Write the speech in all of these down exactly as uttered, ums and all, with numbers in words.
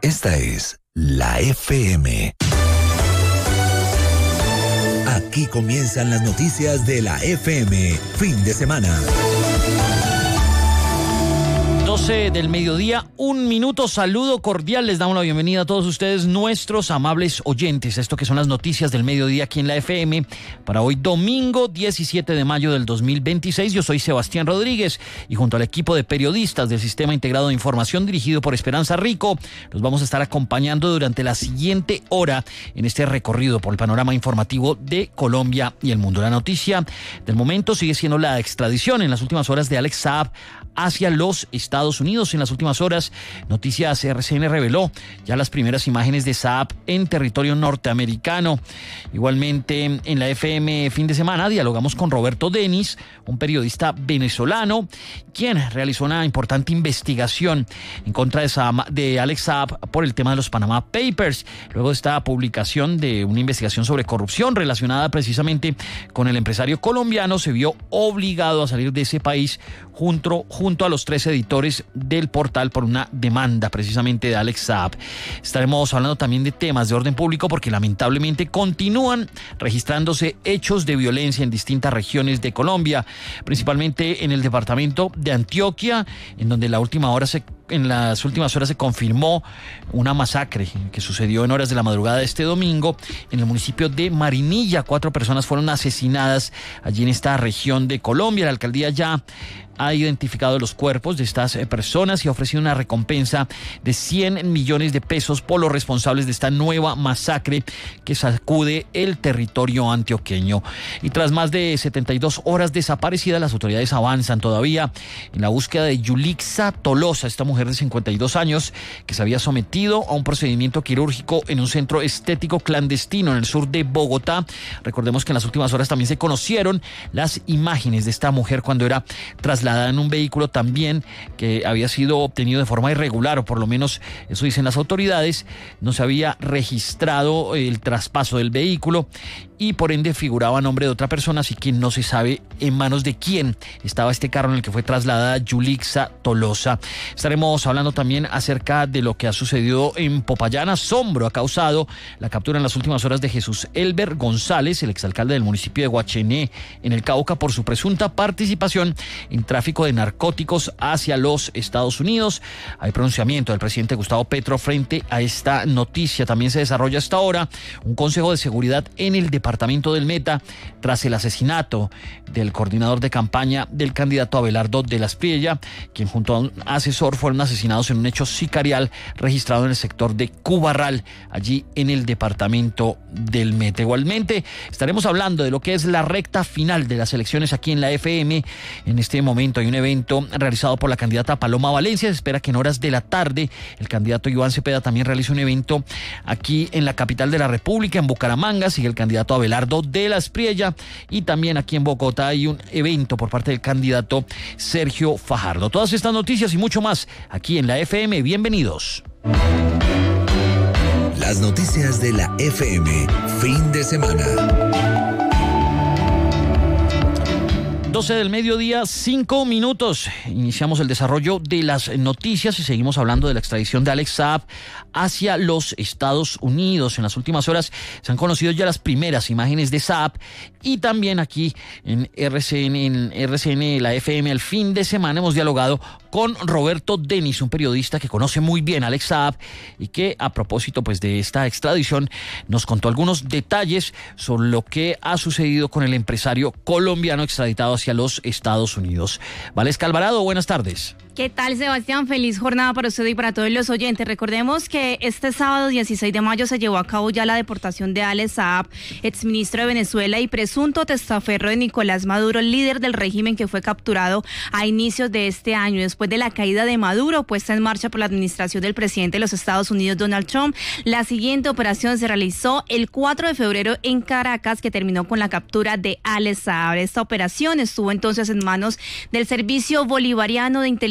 Esta es la F M. Aquí comienzan las noticias de la F M, fin de semana. doce del mediodía, un minuto, saludo cordial, les damos la bienvenida a todos ustedes, nuestros amables oyentes, esto que son las noticias del mediodía aquí en la F M, para hoy domingo diecisiete de mayo del dos mil veintiséis, yo soy Sebastián Rodríguez y junto al equipo de periodistas del Sistema Integrado de Información dirigido por Esperanza Rico, los vamos a estar acompañando durante la siguiente hora en este recorrido por el panorama informativo de Colombia y el mundo. La noticia del momento sigue siendo la extradición en las últimas horas de Alex Saab hacia los Estados Unidos. En las últimas horas, Noticias R C N reveló ya las primeras imágenes de Saab en territorio norteamericano. Igualmente, en la F M fin de semana dialogamos con Roberto Denis, un periodista venezolano, quien realizó una importante investigación en contra de, Saab, de Alex Saab por el tema de los Panama Papers, luego de esta publicación de una investigación sobre corrupción relacionada precisamente con el empresario colombiano. Se vio obligado a salir de ese país junto, junto a los tres editores del portal por una demanda precisamente de Alex Saab. Estaremos hablando también de temas de orden público porque lamentablemente continúan registrándose hechos de violencia en distintas regiones de Colombia, principalmente en el departamento de Antioquia, en donde la última hora se En las últimas horas se confirmó una masacre que sucedió en horas de la madrugada de este domingo en el municipio de Marinilla. Cuatro personas fueron asesinadas allí en esta región de Colombia. La alcaldía ya ha identificado los cuerpos de estas personas y ha ofrecido una recompensa de cien millones de pesos por los responsables de esta nueva masacre que sacude el territorio antioqueño. Y tras más de setenta y dos horas desaparecida, las autoridades avanzan todavía en la búsqueda de Yulixa Tolosa, esta mujer de cincuenta y dos años que se había sometido a un procedimiento quirúrgico en un centro estético clandestino en el sur de Bogotá. Recordemos que en las últimas horas también se conocieron las imágenes de esta mujer cuando era trasladada en un vehículo también que había sido obtenido de forma irregular, o por lo menos eso dicen las autoridades. No se había registrado el traspaso del vehículo y por ende figuraba a nombre de otra persona, así que no se sabe en manos de quién estaba este carro en el que fue trasladada Yulixa Tolosa. Estaremos hablando también acerca de lo que ha sucedido en Popayán. Asombro ha causado la captura en las últimas horas de Jesús Elber González, el exalcalde del municipio de Guachené, en el Cauca, por su presunta participación en tráfico de narcóticos hacia los Estados Unidos. Hay pronunciamiento del presidente Gustavo Petro frente a esta noticia. También se desarrolla hasta ahora un consejo de seguridad en el departamento del Meta tras el asesinato del coordinador de campaña del candidato Abelardo de la Espriella, quien junto a un asesor fueron asesinados en un hecho sicarial registrado en el sector de Cubarral, allí en el departamento del Meta. Igualmente estaremos hablando de lo que es la recta final de las elecciones aquí en la F M. En este momento hay un evento realizado por la candidata Paloma Valencia. Se espera que en horas de la tarde el candidato Iván Cepeda también realice un evento aquí en la capital de la República, en Bucaramanga. Sigue el candidato Abelardo de la Espriella y también aquí en Bogotá hay un evento por parte del candidato Sergio Fajardo. Todas estas noticias y mucho más aquí en la F M. Bienvenidos. Las noticias de la F M, fin de semana. doce del mediodía, cinco minutos. Iniciamos el desarrollo de las noticias y seguimos hablando de la extradición de Alex Saab hacia los Estados Unidos. En las últimas horas se han conocido ya las primeras imágenes de Saab y también aquí en R C N, en R C N, la F M, el fin de semana hemos dialogado con Roberto Denis, un periodista que conoce muy bien a Alex Saab y que a propósito pues de esta extradición nos contó algunos detalles sobre lo que ha sucedido con el empresario colombiano extraditado hacia los Estados Unidos. Valesca Alvarado, buenas tardes. ¿Qué tal, Sebastián? Feliz jornada para usted y para todos los oyentes. Recordemos que este sábado dieciséis de mayo se llevó a cabo ya la deportación de Alex Saab, exministro de Venezuela y presunto testaferro de Nicolás Maduro, líder del régimen que fue capturado a inicios de este año. Después de la caída de Maduro, puesta en marcha por la administración del presidente de los Estados Unidos, Donald Trump, la siguiente operación se realizó el cuatro de febrero en Caracas, que terminó con la captura de Alex Saab. Esta operación estuvo entonces en manos del Servicio Bolivariano de Inteligencia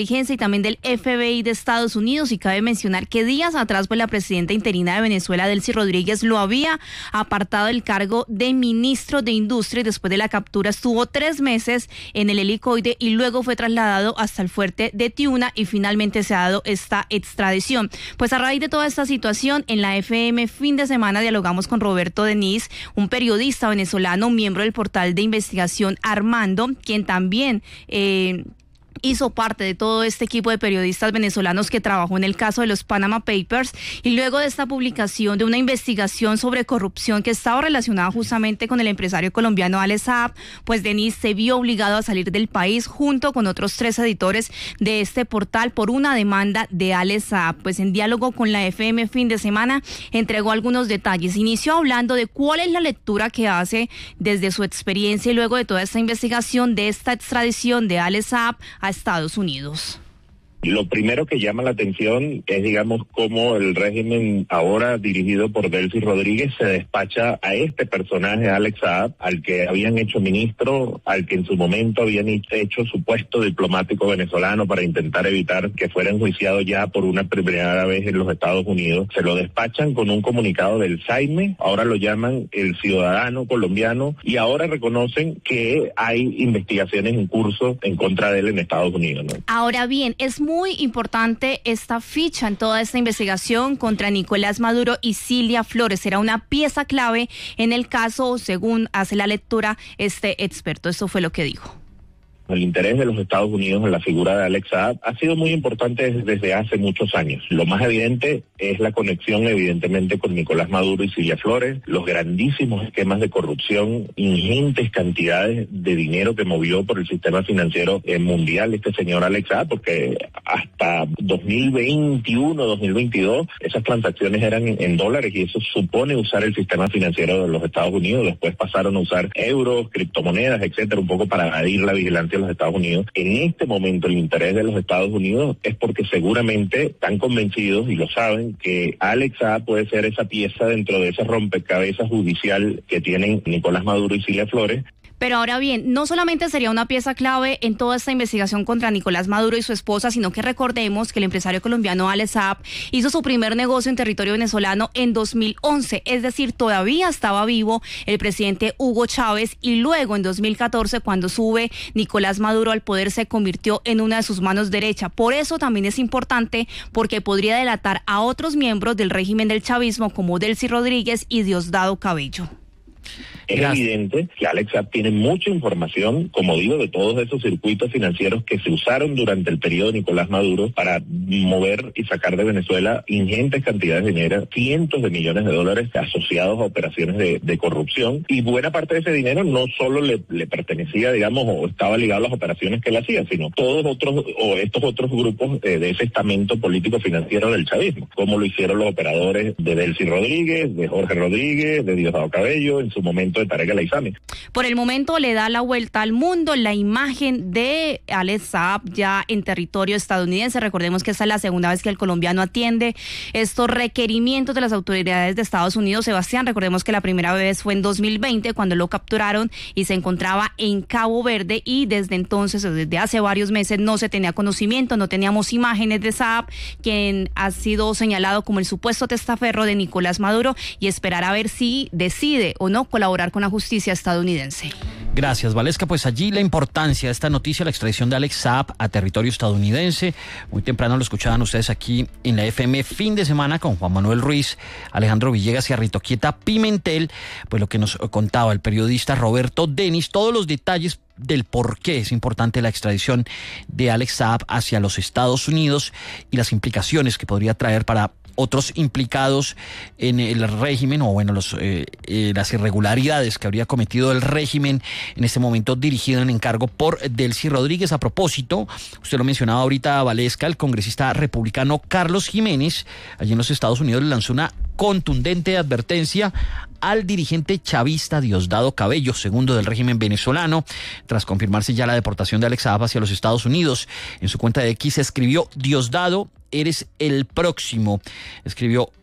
inteligencia y también del F B I de Estados Unidos, y cabe mencionar que días atrás pues la presidenta interina de Venezuela, Delcy Rodríguez, lo había apartado del cargo de ministro de Industria y después de la captura estuvo tres meses en el helicoide y luego fue trasladado hasta el fuerte de Tiuna y finalmente se ha dado esta extradición. Pues a raíz de toda esta situación, en la F M fin de semana dialogamos con Roberto Denis, un periodista venezolano, miembro del portal de investigación Armando, quien también eh, hizo parte de todo este equipo de periodistas venezolanos que trabajó en el caso de los Panama Papers, y luego de esta publicación de una investigación sobre corrupción que estaba relacionada justamente con el empresario colombiano Alex Saab, pues Denis se vio obligado a salir del país junto con otros tres editores de este portal por una demanda de Alex Saab. Pues en diálogo con la F M fin de semana entregó algunos detalles. Inició hablando de cuál es la lectura que hace desde su experiencia y luego de toda esta investigación de esta extradición de Alex Saab a Estados Unidos. Lo primero que llama la atención es, digamos, cómo el régimen ahora dirigido por Delcy Rodríguez se despacha a este personaje, Alex Saab, al que habían hecho ministro, al que en su momento habían hecho su puesto diplomático venezolano para intentar evitar que fuera enjuiciado ya por una primera vez en los Estados Unidos. Se lo despachan con un comunicado del Saime, ahora lo llaman el ciudadano colombiano, y ahora reconocen que hay investigaciones en curso en contra de él en Estados Unidos, ¿no? Ahora bien, es muy Muy importante esta ficha en toda esta investigación contra Nicolás Maduro y Cilia Flores. Será una pieza clave en el caso, según hace la lectura este experto. Eso fue lo que dijo. El interés de los Estados Unidos en la figura de Alex Saab ha sido muy importante desde hace muchos años. Lo más evidente es la conexión, evidentemente, con Nicolás Maduro y Cilia Flores, los grandísimos esquemas de corrupción, ingentes cantidades de dinero que movió por el sistema financiero mundial este señor Alex Saab, porque hasta dos mil veintiuno, dos mil veintidós, esas transacciones eran en dólares y eso supone usar el sistema financiero de los Estados Unidos. Después pasaron a usar euros, criptomonedas, etcétera, un poco para evadir la vigilancia los Estados Unidos. En este momento el interés de los Estados Unidos es porque seguramente están convencidos y lo saben que Alex Saab puede ser esa pieza dentro de ese rompecabezas judicial que tienen Nicolás Maduro y Cilia Flores. Pero ahora bien, no solamente sería una pieza clave en toda esta investigación contra Nicolás Maduro y su esposa, sino que recordemos que el empresario colombiano Alex Saab hizo su primer negocio en territorio venezolano en dos mil once, es decir, todavía estaba vivo el presidente Hugo Chávez, y luego en dos mil catorce, cuando sube Nicolás Maduro al poder, se convirtió en una de sus manos derechas. Por eso también es importante, porque podría delatar a otros miembros del régimen del chavismo como Delcy Rodríguez y Diosdado Cabello. Es Gracias. evidente que Alex Saab tiene mucha información, como digo, de todos esos circuitos financieros que se usaron durante el periodo de Nicolás Maduro para mover y sacar de Venezuela ingentes cantidades de dinero, cientos de millones de dólares asociados a operaciones de, de corrupción, y buena parte de ese dinero no solo le, le pertenecía, digamos, o estaba ligado a las operaciones que él hacía, sino todos otros, o estos otros grupos eh, de ese estamento político financiero del chavismo, como lo hicieron los operadores de Delcy Rodríguez, de Jorge Rodríguez, de Diosdado Cabello, en su momento de Tarek El Aissami. Por el momento le da la vuelta al mundo la imagen de Alex Saab ya en territorio estadounidense. Recordemos que esta es la segunda vez que el colombiano atiende estos requerimientos de las autoridades de Estados Unidos. Sebastián, recordemos que la primera vez fue en dos mil veinte cuando lo capturaron y se encontraba en Cabo Verde, y desde entonces, desde hace varios meses, no se tenía conocimiento, no teníamos imágenes de Saab, quien ha sido señalado como el supuesto testaferro de Nicolás Maduro, y esperar a ver si decide o no colaborar con la justicia estadounidense. Gracias, Valesca. Pues allí la importancia de esta noticia, la extradición de Alex Saab a territorio estadounidense. Muy temprano lo escuchaban ustedes aquí en la F M fin de semana con Juan Manuel Ruiz, Alejandro Villegas y Arritoquieta Pimentel. Pues lo que nos contaba el periodista Roberto Denis, todos los detalles del por qué es importante la extradición de Alex Saab hacia los Estados Unidos y las implicaciones que podría traer para otros implicados en el régimen, o bueno, los, eh, eh, las irregularidades que habría cometido el régimen en este momento dirigido en encargo por Delcy Rodríguez. A propósito, usted lo mencionaba ahorita, Valesca, el congresista republicano Carlos Jiménez, allí en los Estados Unidos, le lanzó una contundente advertencia al dirigente chavista Diosdado Cabello, segundo del régimen venezolano, tras confirmarse ya la deportación de Alex Saab hacia los Estados Unidos. En su cuenta de X escribió: Diosdado, eres el próximo. Escribió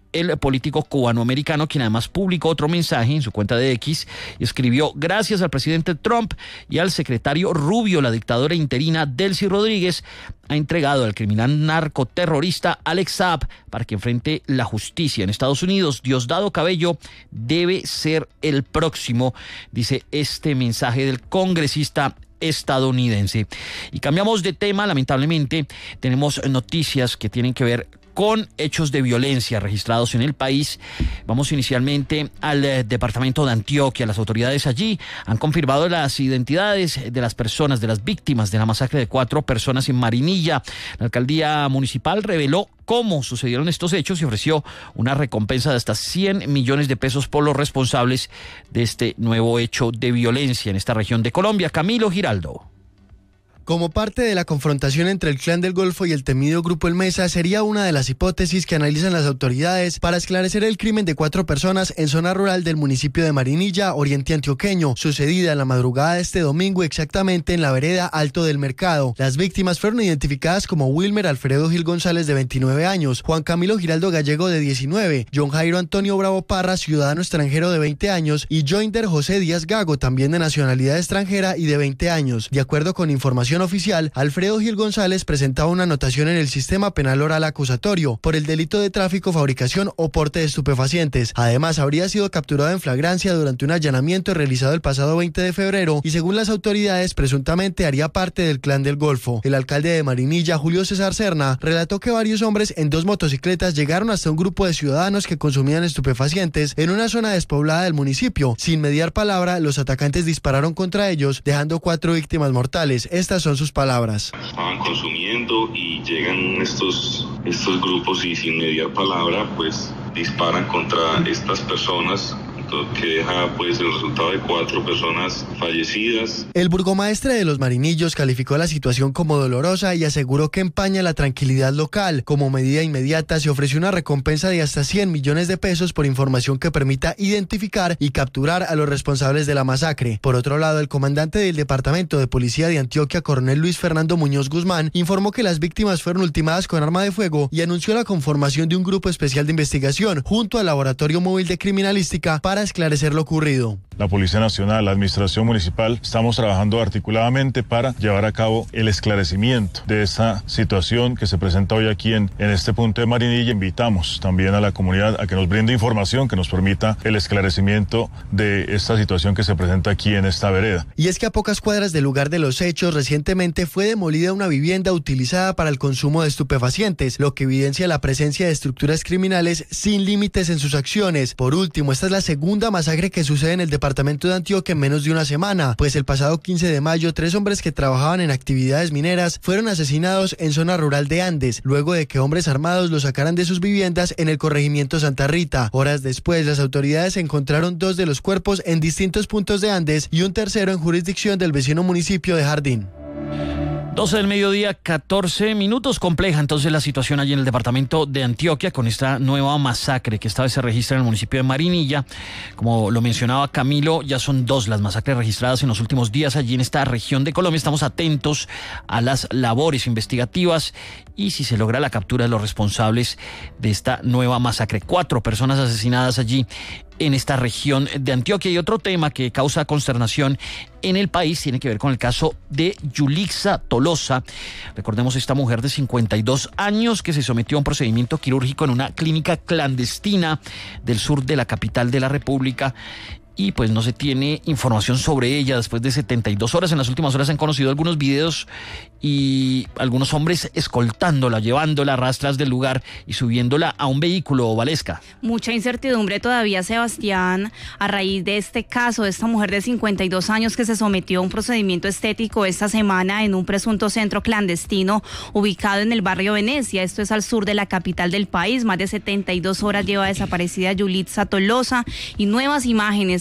el político cubanoamericano, quien además publicó otro mensaje en su cuenta de X y escribió: gracias al presidente Trump y al secretario Rubio, la dictadura interina Delcy Rodríguez ha entregado al criminal narcoterrorista Alex Saab para que enfrente la justicia en Estados Unidos. Diosdado Cabello debe ser el próximo, dice este mensaje del congresista estadounidense. Y cambiamos de tema, lamentablemente tenemos noticias que tienen que ver con hechos de violencia registrados en el país. Vamos inicialmente al eh, departamento de Antioquia. Las autoridades allí han confirmado las identidades de las personas, de las víctimas de la masacre de cuatro personas en Marinilla. La alcaldía municipal reveló cómo sucedieron estos hechos y ofreció una recompensa de hasta cien millones de pesos por los responsables de este nuevo hecho de violencia en esta región de Colombia. Camilo Giraldo. Como parte de la confrontación entre el Clan del Golfo y el temido Grupo El Mesa, sería una de las hipótesis que analizan las autoridades para esclarecer el crimen de cuatro personas en zona rural del municipio de Marinilla, oriente antioqueño, sucedida en la madrugada de este domingo exactamente en la vereda Alto del Mercado. Las víctimas fueron identificadas como Wilmer Alfredo Gil González, de veintinueve años, Juan Camilo Giraldo Gallego, de diecinueve, John Jairo Antonio Bravo Parra, ciudadano extranjero, de veinte años, y Joinder José Díaz Gago, también de nacionalidad extranjera y de veinte años. De acuerdo con información oficial, Alfredo Gil González presentaba una anotación en el sistema penal oral acusatorio por el delito de tráfico, fabricación o porte de estupefacientes. Además, habría sido capturado en flagrancia durante un allanamiento realizado el pasado veinte de febrero y, según las autoridades, presuntamente haría parte del Clan del Golfo. El alcalde de Marinilla, Julio César Serna, relató que varios hombres en dos motocicletas llegaron hasta un grupo de ciudadanos que consumían estupefacientes en una zona despoblada del municipio. Sin mediar palabra, los atacantes dispararon contra ellos, dejando cuatro víctimas mortales. Estas son sus palabras. Estaban consumiendo y llegan estos, estos grupos y sin mediar palabra pues disparan contra estas personas, que deja pues el resultado de cuatro personas fallecidas. El burgomaestre de Los Marinillos calificó la situación como dolorosa y aseguró que empaña la tranquilidad local. Como medida inmediata se ofreció una recompensa de hasta cien millones de pesos por información que permita identificar y capturar a los responsables de la masacre. Por otro lado, el comandante del Departamento de Policía de Antioquia, coronel Luis Fernando Muñoz Guzmán, informó que las víctimas fueron ultimadas con arma de fuego y anunció la conformación de un grupo especial de investigación junto al Laboratorio Móvil de Criminalística para esclarecer lo ocurrido. La Policía Nacional, la Administración Municipal, estamos trabajando articuladamente para llevar a cabo el esclarecimiento de esta situación que se presenta hoy aquí en, en este punto de Marinilla. Invitamos también a la comunidad a que nos brinde información que nos permita el esclarecimiento de esta situación que se presenta aquí en esta vereda. Y es que a pocas cuadras del lugar de los hechos, recientemente fue demolida una vivienda utilizada para el consumo de estupefacientes, lo que evidencia la presencia de estructuras criminales sin límites en sus acciones. Por último, esta es la segunda masacre que sucede en el departamento de Antioquia en menos de una semana, pues el pasado quince de mayo, tres hombres que trabajaban en actividades mineras fueron asesinados en zona rural de Andes, luego de que hombres armados los sacaran de sus viviendas en el corregimiento Santa Rita. Horas después, las autoridades encontraron dos de los cuerpos en distintos puntos de Andes y un tercero en jurisdicción del vecino municipio de Jardín. doce del mediodía, catorce minutos. Compleja entonces la situación allí en el departamento de Antioquia con esta nueva masacre que esta vez se registra en el municipio de Marinilla. Como lo mencionaba Camilo, ya son dos las masacres registradas en los últimos días allí en esta región de Colombia. Estamos atentos a las labores investigativas y si se logra la captura de los responsables de esta nueva masacre. Cuatro personas asesinadas allí en esta región de Antioquia. Y otro tema que causa consternación en el país tiene que ver con el caso de Yulixa Tolosa. Recordemos, esta mujer de cincuenta y dos años que se sometió a un procedimiento quirúrgico en una clínica clandestina del sur de la capital de la República. Y pues no se tiene información sobre ella después de setenta y dos horas. En las últimas horas se han conocido algunos videos y algunos hombres escoltándola, llevándola a rastras del lugar y subiéndola a un vehículo. Valesca. Mucha incertidumbre todavía, Sebastián, a raíz de este caso de esta mujer de cincuenta y dos años que se sometió a un procedimiento estético esta semana en un presunto centro clandestino ubicado en el barrio Venecia. Esto es al sur de la capital del país. Más de setenta y dos horas lleva desaparecida Yulixa Tolosa y nuevas imágenes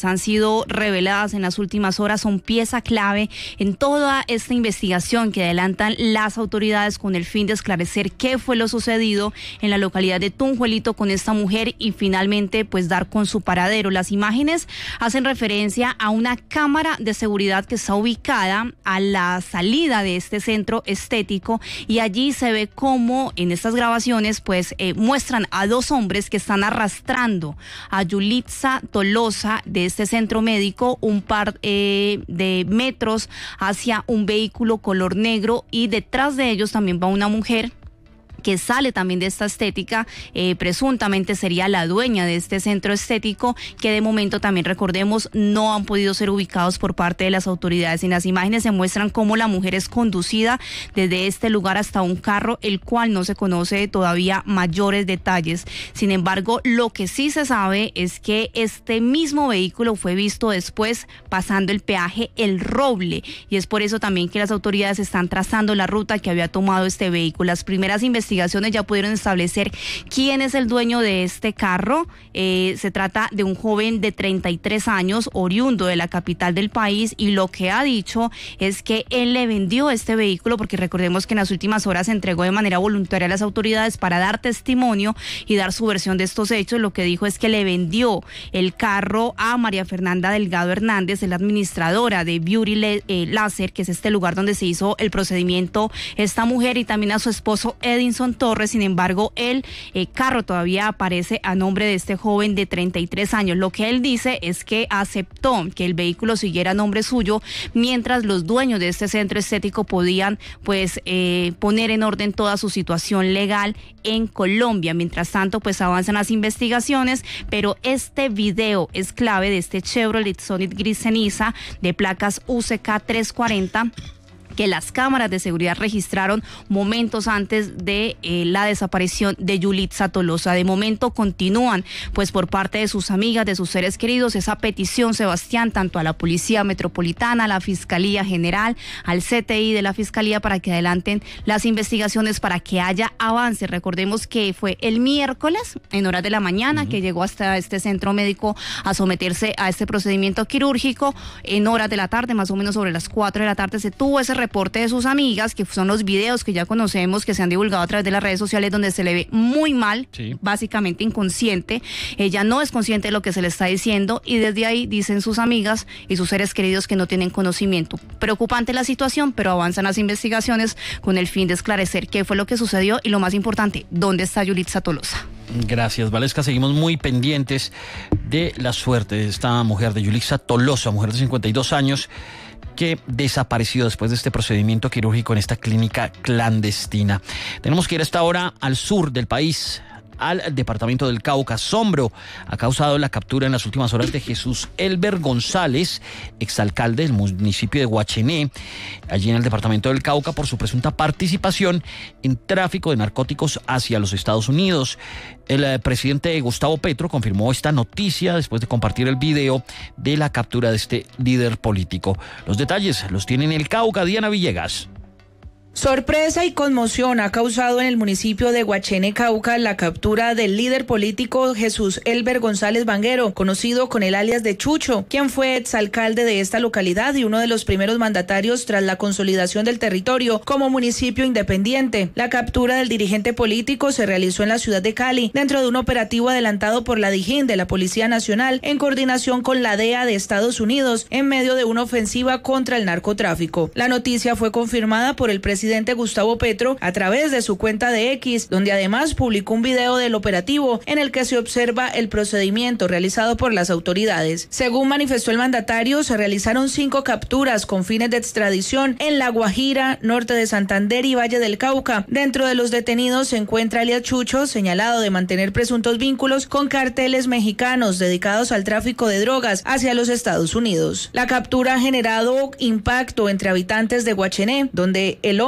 han sido reveladas en las últimas horas son pieza clave en toda esta investigación que adelantan las autoridades con el fin de esclarecer qué fue lo sucedido en la localidad de Tunjuelito con esta mujer y finalmente pues dar con su paradero. Las imágenes hacen referencia a una cámara de seguridad que está ubicada a la salida de este centro estético y allí se ve cómo en estas grabaciones pues eh, muestran a dos hombres que están arrastrando a Yulitza Tolosa de este centro médico un par eh, de metros hacia un vehículo color negro y detrás de ellos también va una mujer que sale también de esta estética, eh, presuntamente sería la dueña de este centro estético, que de momento también recordemos no han podido ser ubicados por parte de las autoridades. En las imágenes se muestran cómo la mujer es conducida desde este lugar hasta un carro, el cual no se conoce todavía mayores detalles. Sin embargo, lo que sí se sabe es que este mismo vehículo fue visto después pasando el peaje El Roble, y es por eso también que las autoridades están trazando la ruta que había tomado este vehículo. Las primeras investigaciones ya pudieron establecer quién es el dueño de este carro. Eh, se trata de un joven de treinta y tres años, oriundo de la capital del país, y lo que ha dicho es que él le vendió este vehículo, porque recordemos que en las últimas horas se entregó de manera voluntaria a las autoridades para dar testimonio y dar su versión de estos hechos. Lo que dijo es que le vendió el carro a María Fernanda Delgado Hernández, es la administradora de Beauty Le- eh, Láser, que es este lugar donde se hizo el procedimiento esta mujer, y también a su esposo Edinson Torres. Sin embargo, el eh, carro todavía aparece a nombre de este joven de treinta y tres años. Lo que él dice es que aceptó que el vehículo siguiera a nombre suyo, mientras los dueños de este centro estético podían pues eh, poner en orden toda su situación legal en Colombia. Mientras tanto, pues avanzan las investigaciones, pero este video es clave de este Chevrolet Sonit gris ceniza de placas U C K trescientos cuarenta, que las cámaras de seguridad registraron momentos antes de eh, la desaparición de Yulitza Tolosa. De momento continúan, pues por parte de sus amigas, de sus seres queridos, esa petición, Sebastián, tanto a la Policía Metropolitana, a la Fiscalía General, al C T I de la Fiscalía, para que adelanten las investigaciones, para que haya avance. Recordemos que fue el miércoles, en horas de la mañana, uh-huh. que llegó hasta este centro médico a someterse a este procedimiento quirúrgico. En horas de la tarde, más o menos sobre las cuatro de la tarde, se tuvo ese reporte de sus amigas, que son los videos que ya conocemos, que se han divulgado a través de las redes sociales, donde se le ve muy mal, sí. básicamente inconsciente. Ella no es consciente de lo que se le está diciendo, y desde ahí dicen sus amigas y sus seres queridos que no tienen conocimiento. Preocupante la situación, pero avanzan las investigaciones con el fin de esclarecer qué fue lo que sucedió y, lo más importante, dónde está Yulitza Tolosa. Gracias, Valesca. Seguimos muy pendientes de la suerte de esta mujer, de Yulitza Tolosa, mujer de cincuenta y dos años, que desapareció después de este procedimiento quirúrgico en esta clínica clandestina. Tenemos que ir a esta hora al sur del país, al departamento del Cauca. Asombro ha causado la captura en las últimas horas de Jesús Elber González, exalcalde del municipio de Guachené, allí en el departamento del Cauca, por su presunta participación en tráfico de narcóticos hacia los Estados Unidos. El eh, presidente Gustavo Petro confirmó esta noticia después de compartir el video de la captura de este líder político. Los detalles los tiene en el Cauca Diana Villegas. Sorpresa y conmoción ha causado en el municipio de Guachené, Cauca, la captura del líder político Jesús Elber González Vanguero, conocido con el alias de Chucho, quien fue exalcalde de esta localidad y uno de los primeros mandatarios tras la consolidación del territorio como municipio independiente. La captura del dirigente político se realizó en la ciudad de Cali, dentro de un operativo adelantado por la DIJÍN de la Policía Nacional en coordinación con la D E A de Estados Unidos, en medio de una ofensiva contra el narcotráfico. La noticia fue confirmada por el presidente presidente Gustavo Petro a través de su cuenta de X, donde además publicó un video del operativo en el que se observa el procedimiento realizado por las autoridades. Según manifestó el mandatario, se realizaron cinco capturas con fines de extradición en La Guajira, norte de Santander y Valle del Cauca. Dentro de los detenidos se encuentra alias Chucho, señalado de mantener presuntos vínculos con carteles mexicanos dedicados al tráfico de drogas hacia los Estados Unidos. La captura ha generado impacto entre habitantes de Guachené, donde el hombre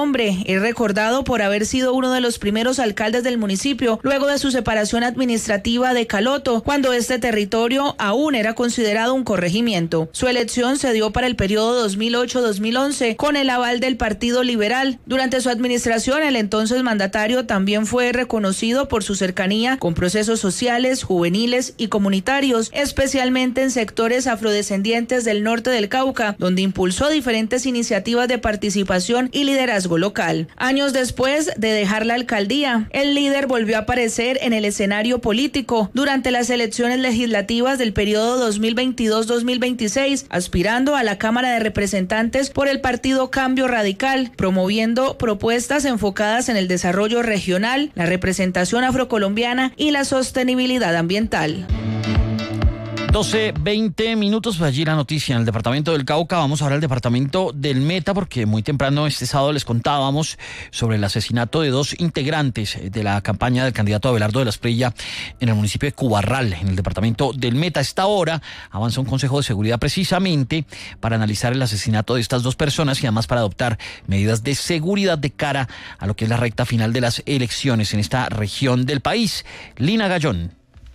nombre. Es recordado por haber sido uno de los primeros alcaldes del municipio, luego de su separación administrativa de Caloto, cuando este territorio aún era considerado un corregimiento. Su elección se dio para el periodo dos mil ocho a dos mil once con el aval del Partido Liberal. Durante su administración, el entonces mandatario también fue reconocido por su cercanía con procesos sociales, juveniles y comunitarios, especialmente en sectores afrodescendientes del norte del Cauca, donde impulsó diferentes iniciativas de participación y liderazgo local. Años después de dejar la alcaldía, el líder volvió a aparecer en el escenario político durante las elecciones legislativas del periodo dos mil veintidós a dos mil veintiséis, aspirando a la Cámara de Representantes por el partido Cambio Radical, promoviendo propuestas enfocadas en el desarrollo regional, la representación afrocolombiana y la sostenibilidad ambiental. doce, veinte minutos, pues allí la noticia en el departamento del Cauca. Vamos ahora al departamento del Meta, porque muy temprano este sábado les contábamos sobre el asesinato de dos integrantes de la campaña del candidato Abelardo de la Espriella en el municipio de Cubarral, en el departamento del Meta. A esta hora avanza un consejo de seguridad precisamente para analizar el asesinato de estas dos personas y además para adoptar medidas de seguridad de cara a lo que es la recta final de las elecciones en esta región del país. Lina Gallón.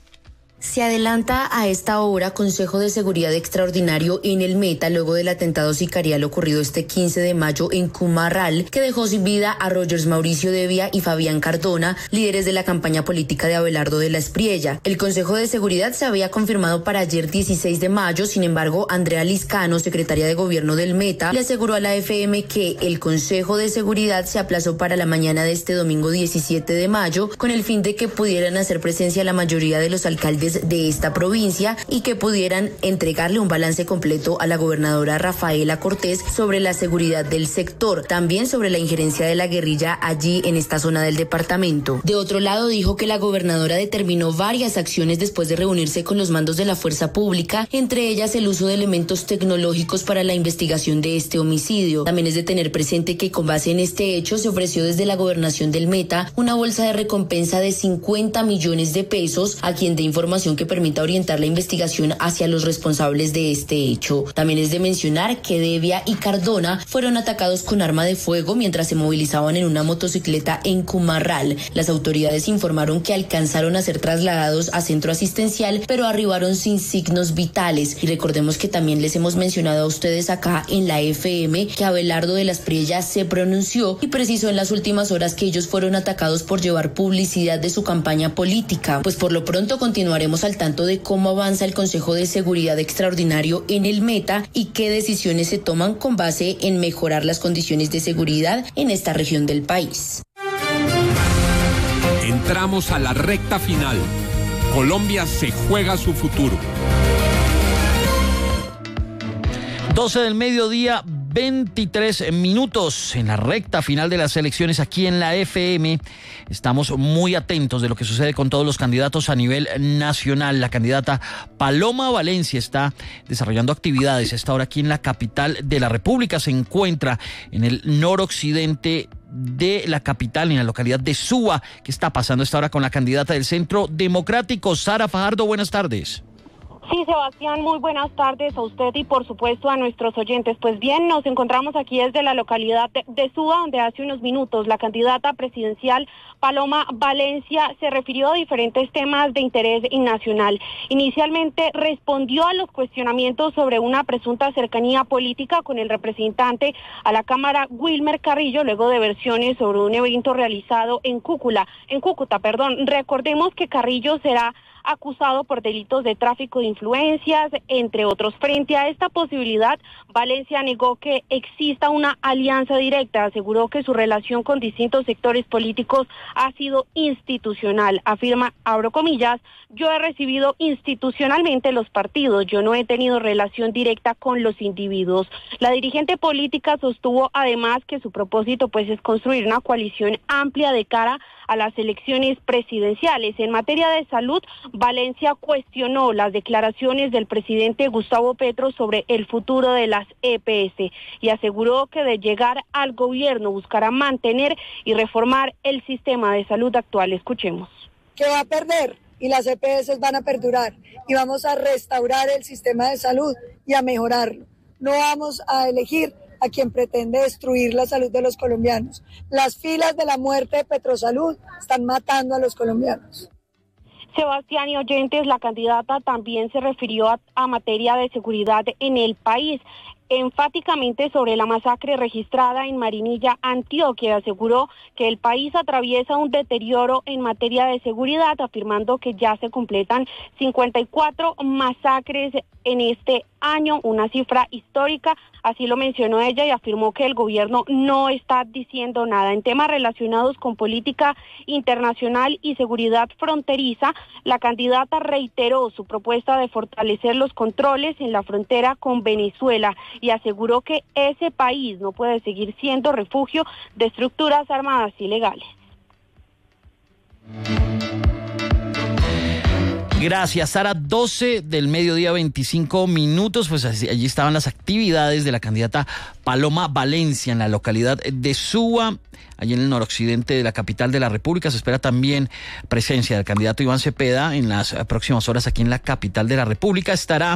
Se adelanta a esta hora Consejo de Seguridad Extraordinario en el Meta luego del atentado sicarial ocurrido este quince de mayo en Cumarral, que dejó sin vida a Rogers Mauricio Devia y Fabián Cardona, líderes de la campaña política de Abelardo de la Espriella. El Consejo de Seguridad se había confirmado para ayer dieciséis de mayo, sin embargo, Andrea Liscano, secretaria de Gobierno del Meta, le aseguró a la F M que el Consejo de Seguridad se aplazó para la mañana de este domingo diecisiete de mayo, con el fin de que pudieran hacer presencia la mayoría de los alcaldes de esta provincia y que pudieran entregarle un balance completo a la gobernadora Rafaela Cortés sobre la seguridad del sector, también sobre la injerencia de la guerrilla allí en esta zona del departamento. De otro lado, dijo que la gobernadora determinó varias acciones después de reunirse con los mandos de la fuerza pública, entre ellas el uso de elementos tecnológicos para la investigación de este homicidio. También es de tener presente que con base en este hecho se ofreció desde la gobernación del Meta una bolsa de recompensa de cincuenta millones de pesos a quien dé información que permita orientar la investigación hacia los responsables de este hecho. También es de mencionar que Devia y Cardona fueron atacados con arma de fuego mientras se movilizaban en una motocicleta en Cumarral. Las autoridades informaron que alcanzaron a ser trasladados a centro asistencial, pero arribaron sin signos vitales. Y recordemos que también les hemos mencionado a ustedes acá en la F M que Abelardo de la Espriella se pronunció y precisó en las últimas horas que ellos fueron atacados por llevar publicidad de su campaña política. Pues por lo pronto continuaremos al tanto de cómo avanza el Consejo de Seguridad Extraordinario en el Meta y qué decisiones se toman con base en mejorar las condiciones de seguridad en esta región del país. Entramos a la recta final. Colombia se juega su futuro. doce del mediodía, veintitrés minutos en la recta final de las elecciones aquí en la F M. Estamos muy atentos de lo que sucede con todos los candidatos a nivel nacional. La candidata Paloma Valencia está desarrollando actividades. Esta hora aquí en la capital de la República. Se encuentra en el noroccidente de la capital, en la localidad de Suba. ¿Qué está pasando esta hora con la candidata del Centro Democrático? Sara Fajardo, buenas tardes. Sí, Sebastián, muy buenas tardes a usted y por supuesto a nuestros oyentes. Pues bien, nos encontramos aquí desde la localidad de, de Suba, donde hace unos minutos la candidata presidencial Paloma Valencia se refirió a diferentes temas de interés nacional. Inicialmente respondió a los cuestionamientos sobre una presunta cercanía política con el representante a la Cámara Wilmer Carrillo, luego de versiones sobre un evento realizado en Cúcuta, en Cúcuta, perdón. Recordemos que Carrillo será acusado por delitos de tráfico de influencias, entre otros. Frente a esta posibilidad, Valencia negó que exista una alianza directa, aseguró que su relación con distintos sectores políticos ha sido institucional. Afirma, abro comillas, yo he recibido institucionalmente los partidos, yo no he tenido relación directa con los individuos. La dirigente política sostuvo además que su propósito pues es construir una coalición amplia de cara a las elecciones presidenciales. En materia de salud, Valencia cuestionó las declaraciones del presidente Gustavo Petro sobre el futuro de las E P S y aseguró que de llegar al gobierno buscará mantener y reformar el sistema de salud actual. Escuchemos. Que va a perder y las E P S van a perdurar y vamos a restaurar el sistema de salud y a mejorarlo. No vamos a elegir a quien pretende destruir la salud de los colombianos. Las filas de la muerte de Petrosalud están matando a los colombianos. Sebastián y oyentes, la candidata también se refirió a, a materia de seguridad en el país, enfáticamente sobre la masacre registrada en Marinilla, Antioquia. Aseguró que el país atraviesa un deterioro en materia de seguridad, afirmando que ya se completan cincuenta y cuatro masacres en este año, una cifra histórica, así lo mencionó ella, y afirmó que el gobierno no está diciendo nada. En temas relacionados con política internacional y seguridad fronteriza, la candidata reiteró su propuesta de fortalecer los controles en la frontera con Venezuela y aseguró que ese país no puede seguir siendo refugio de estructuras armadas ilegales. Gracias, Sara. doce del mediodía, veinticinco minutos. Pues allí estaban las actividades de la candidata Paloma Valencia en la localidad de Suba, allí en el noroccidente de la capital de la República. Se espera también presencia del candidato Iván Cepeda en las próximas horas aquí en la capital de la República. Estará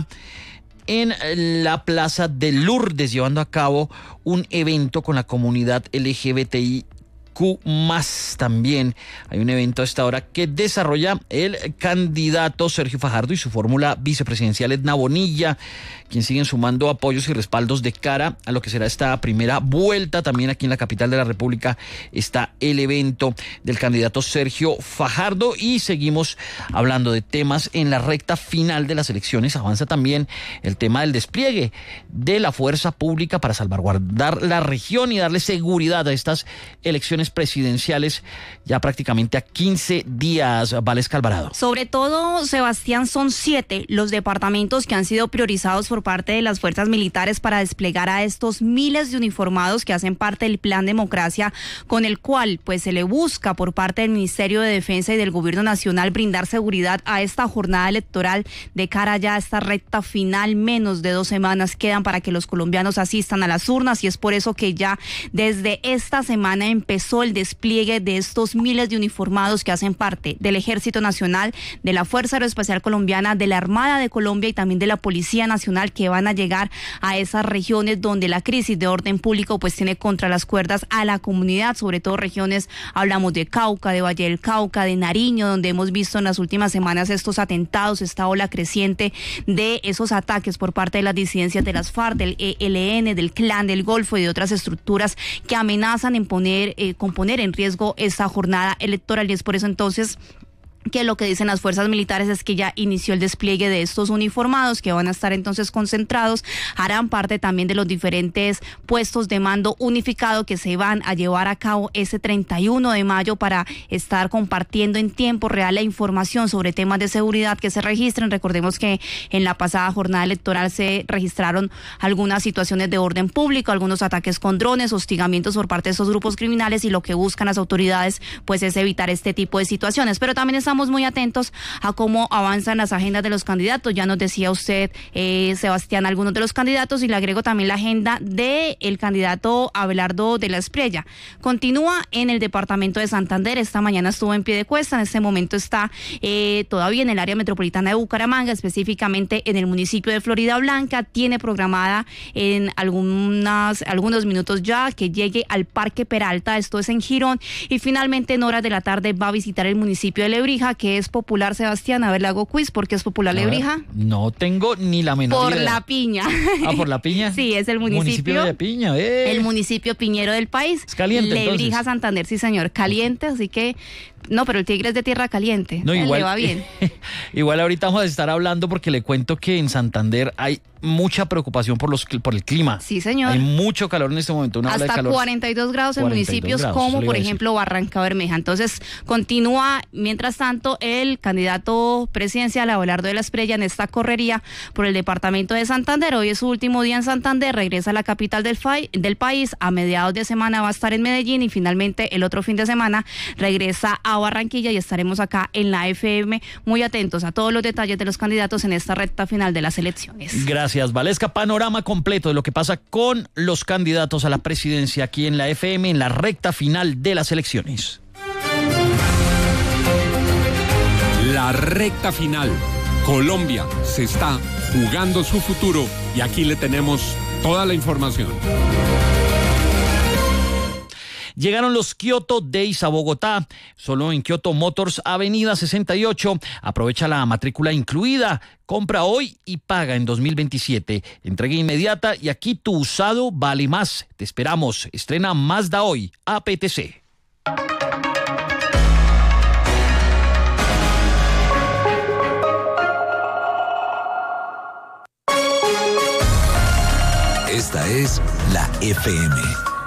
en la Plaza de Lourdes llevando a cabo un evento con la comunidad L G B T I Q más. También hay un evento a esta hora que desarrolla el candidato Sergio Fajardo y su fórmula vicepresidencial Edna Bonilla, quien siguen sumando apoyos y respaldos de cara a lo que será esta primera vuelta. También aquí en la capital de la República está el evento del candidato Sergio Fajardo y seguimos hablando de temas en la recta final de las elecciones. Avanza también el tema del despliegue de la fuerza pública para salvaguardar la región y darle seguridad a estas elecciones presidenciales ya prácticamente a quince días. Valesca Alvarado. Sobre todo, Sebastián, son siete los departamentos que han sido priorizados por parte de las fuerzas militares para desplegar a estos miles de uniformados que hacen parte del Plan Democracia, con el cual pues se le busca por parte del Ministerio de Defensa y del Gobierno Nacional brindar seguridad a esta jornada electoral de cara ya a esta recta final. Menos de dos semanas quedan para que los colombianos asistan a las urnas y es por eso que ya desde esta semana empezó el despliegue de estos miles de uniformados que hacen parte del Ejército Nacional, de la Fuerza Aeroespacial Colombiana, de la Armada de Colombia y también de la Policía Nacional, que van a llegar a esas regiones donde la crisis de orden público pues tiene contra las cuerdas a la comunidad, sobre todo regiones, hablamos de Cauca, de Valle del Cauca, de Nariño, donde hemos visto en las últimas semanas estos atentados, esta ola creciente de esos ataques por parte de las disidencias de las FARC, del E L N, del Clan del Golfo y de otras estructuras que amenazan en poner eh, con poner en riesgo esta jornada electoral. Y es por eso entonces que lo que dicen las fuerzas militares es que ya inició el despliegue de estos uniformados que van a estar entonces concentrados, harán parte también de los diferentes puestos de mando unificado que se van a llevar a cabo ese treinta y uno de mayo para estar compartiendo en tiempo real la información sobre temas de seguridad que se registren. Recordemos que en la pasada jornada electoral se registraron algunas situaciones de orden público, algunos ataques con drones, hostigamientos por parte de esos grupos criminales, y lo que buscan las autoridades pues es evitar este tipo de situaciones. Pero también estamos muy atentos a cómo avanzan las agendas de los candidatos. Ya nos decía usted, eh, Sebastián, algunos de los candidatos, y le agrego también la agenda del candidato Abelardo de la Espriella. Continúa en el departamento de Santander. Esta mañana estuvo en Piedecuesta, en este momento está eh, todavía en el área metropolitana de Bucaramanga, específicamente en el municipio de Florida Blanca. Tiene programada en algunas, algunos minutos ya que llegue al Parque Peralta, esto es en Girón, y finalmente en horas de la tarde va a visitar el municipio de Lebrija, que es popular, Sebastián. A ver, le hago quiz. ¿Por qué es popular Lebrija? No tengo ni la menor por idea. Por la piña. Ah, ¿por la piña? Sí, es el municipio. Municipio de Piña, eh. El municipio piñero del país. Es caliente, Lebrija, entonces. Santander, sí señor, caliente, así que... No, pero el Tigre es de tierra caliente. No, igual, le va bien. Igual ahorita vamos a estar hablando porque le cuento que en Santander hay mucha preocupación por los por el clima. Sí, señor. Hay mucho calor en este momento. Una Hasta ola de calor. cuarenta y dos grados en cuarenta y dos municipios grados, como, por decir. ejemplo, Barranca Bermeja. Entonces, continúa, mientras tanto, el candidato presidencial Abelardo de la Espriella en esta correría por el departamento de Santander. Hoy es su último día en Santander, regresa a la capital del, del país. A mediados de semana va a estar en Medellín y finalmente el otro fin de semana regresa a Barranquilla y estaremos acá en la F M muy atentos a todos los detalles de los candidatos en esta recta final de las elecciones. Gracias, Valesca. Panorama completo de lo que pasa con los candidatos a la presidencia aquí en la F M en la recta final de las elecciones. La recta final. Colombia se está jugando su futuro y aquí le tenemos Toda la información. Llegaron los Kyoto Days a Bogotá, solo en Kyoto Motors, Avenida sesenta y ocho. Aprovecha la matrícula incluida, compra hoy y paga en dos mil veintisiete. Entrega inmediata y aquí tu usado vale más. Te esperamos. Estrena Mazda hoy, A P T C. Esta es la F M.